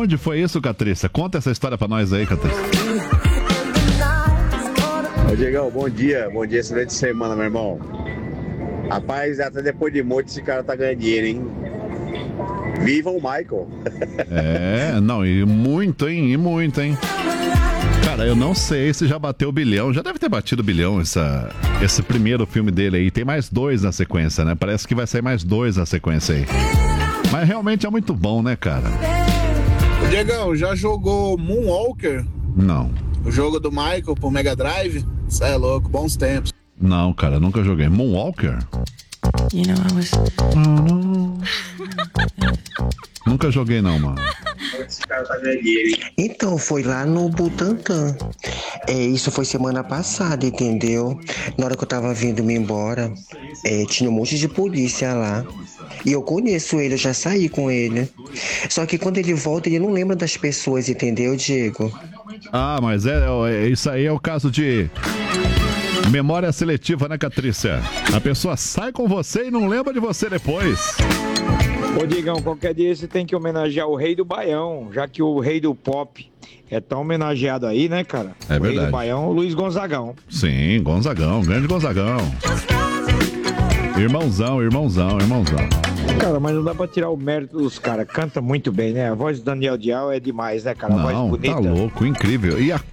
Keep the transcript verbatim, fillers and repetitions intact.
Aonde foi isso, Catrícia? Conta essa história pra nós aí, Catrícia. Ô, Diegão, bom dia. Bom dia, excelente semana, meu irmão. Rapaz, até depois de morto esse cara tá ganhando dinheiro, hein? Viva o Michael. É, não, e muito, hein? E muito, hein? Cara, eu não sei se já bateu o bilhão. Já deve ter batido o bilhão essa, esse primeiro filme dele aí. Tem mais dois na sequência, né? Parece que vai sair mais dois na sequência aí. Mas realmente é muito bom, né, cara? Ô, Diegão, já jogou Moonwalker? Não. O jogo do Michael pro Mega Drive? Isso é louco, bons tempos. Não, cara, nunca joguei. Moonwalker? You know, I was... Nunca joguei não, mano. Então, foi lá no Butantã. É, isso foi semana passada, entendeu? Na hora que eu tava vindo me embora, é, tinha um monte de polícia lá. E eu conheço ele, eu já saí com ele. Só que quando ele volta, ele não lembra das pessoas, entendeu, Diego? Ah, mas é, é isso aí é o caso de memória seletiva, né, Catrícia? A pessoa sai com você e não lembra de você depois. Ô, Digão, qualquer dia você tem que homenagear o rei do Baião, já que o rei do pop é tão homenageado aí, né, cara? É o verdade. Rei do Baião, o Luiz Gonzagão. Sim, Gonzagão, grande Gonzagão. Irmãozão, irmãozão, irmãozão. Cara, mas não dá pra tirar o mérito dos caras. Canta muito bem, né? A voz do Daniel Dial é demais, né, cara? A voz Não, bonita. tá louco, incrível. E a